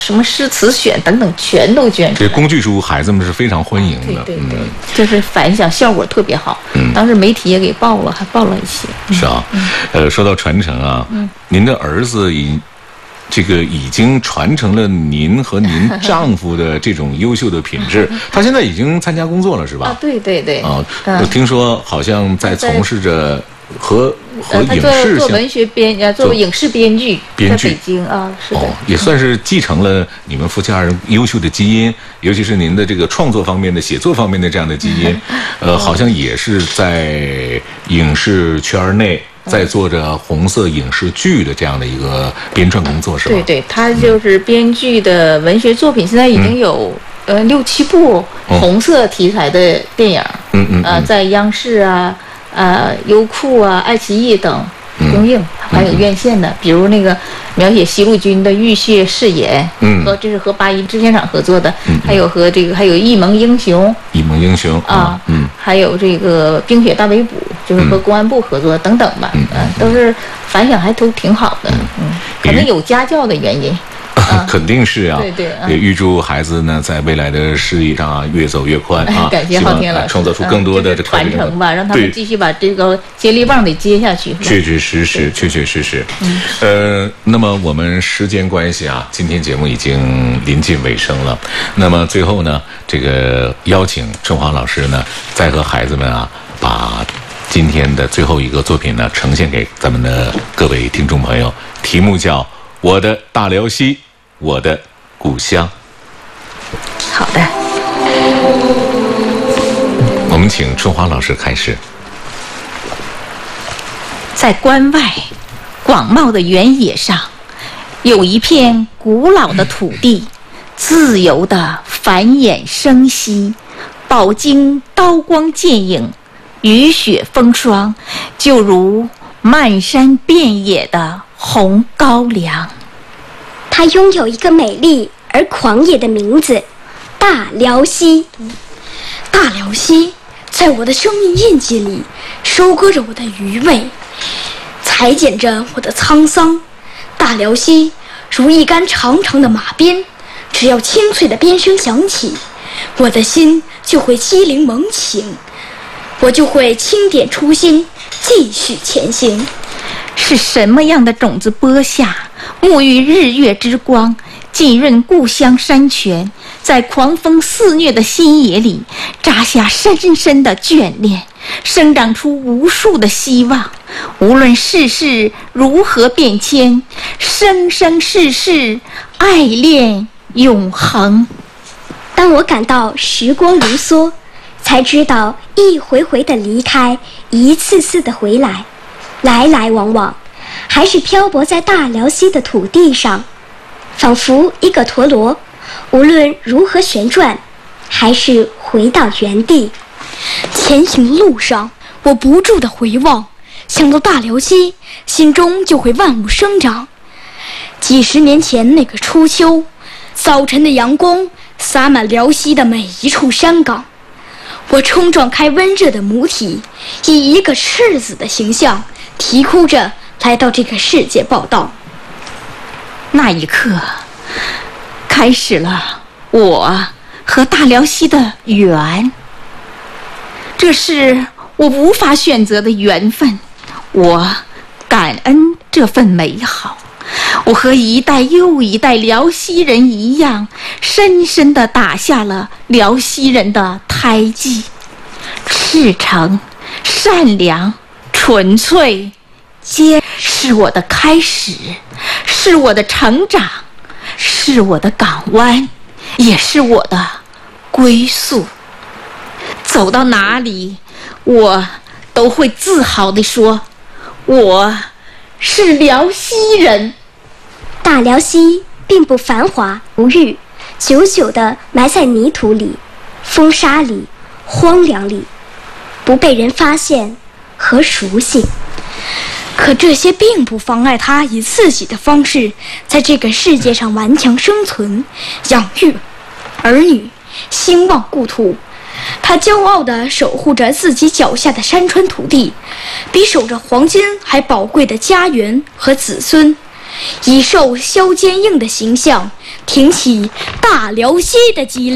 什么诗词选等等全都捐出来。 这工具书孩子们是非常欢迎的。 对，就是反响效果特别好。当时媒体也给报了，还报了一些。 是啊，说到传承啊，您的儿子已经传承了您和您丈夫的这种优秀的品质。他现在已经参加工作了，是吧？ 啊，对。 啊，我听说好像在从事着和影视做文学做影视编剧，在北京啊，是的。 也算是继承了你们夫妻二人优秀的基因，尤其是您的这个创作方面的、写作方面的这样的基因。好像也是在影视圈内。在做着红色影视剧的这样的一个编撰工作，是吧？ 对，他就是编剧的文学作品，现在已经有6、7部红色题材的电影，在央视啊、优酷啊、爱奇艺等公映，还有院线的，比如那个描写西路军的浴血誓言，这是和八一制片厂合作的，还有一盟英雄啊，还有这个冰雪大围捕，就是和公安部合作等等吧，都是反响还都挺好的，可能有家教的原因。 肯定是啊， 对， 也预祝孩子呢在未来的事业上越走越宽啊！ 感谢昊天老师， 创造出更多的传承吧，让他们继续把这个接力棒得接下去。 确确实实。那么我们时间关系啊，今天节目已经临近尾声了。那么最后呢，这个邀请春华老师呢，再和孩子们啊，把今天的最后一个作品呢，呈现给咱们的各位听众朋友，题目叫《我的大辽西，我的故乡》。 好的， 我们请春华老师开始。 在关外广袤的原野上，有一片古老的土地，自由地繁衍生息，饱经刀光剑影，雨雪风霜，就如漫山遍野的红高粱。 它拥有一个美丽而狂野的名字——大辽西。 大辽西在我的生命印记里收割着我的余味，裁剪着我的沧桑。大辽西如一杆长长的马鞭，只要清脆的鞭声响起，我的心就会激灵猛醒，我就会轻点初心，继续前行。 是什么样的种子播下，沐浴日月之光，浸润故乡山泉，在狂风肆虐的新野里扎下深深的眷恋，生长出无数的希望。无论世事如何变迁，生生世世爱恋永恒。 当我感到时光如梭，才知道一回回的离开，一次次的回来，来来往往，还是漂泊在大辽西的土地上，仿佛一个陀螺，无论如何旋转，还是回到原地。 前行路上，我不住地回望，想到大辽西，心中就会万物生长。几十年前那个初秋，早晨的阳光洒满辽西的每一处山岗，我冲撞开温热的母体，以一个赤子的形象啼哭着来到这个世界报道。 那一刻，开始了我和大辽西的缘。这是我无法选择的缘分，我感恩这份美好。我和一代又一代辽西人一样，深深地打下了辽西人的胎记。赤诚、善良、纯粹，皆是我的开始，是我的成长，是我的港湾，也是我的归宿。走到哪里，我都会自豪地说，我是辽西人。 大辽西并不繁华无郁，久久地埋在泥土里、风沙里、荒凉里，不被人发现和熟悉。 可这些并不妨碍他以自己的方式在这个世界上顽强生存，养育儿女，兴旺故土。他骄傲地守护着自己脚下的山川土地，比守着黄金还宝贵的家园和子孙。 以瘦削坚硬的形象，挺起大辽西的脊梁。